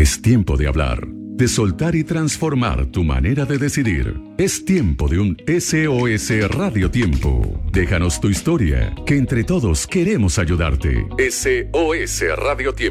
Es tiempo de hablar, de soltar y transformar tu manera de decidir. Es tiempo de un SOS Radio Tiempo. Déjanos tu historia, que entre todos queremos ayudarte. SOS Radio Tiempo.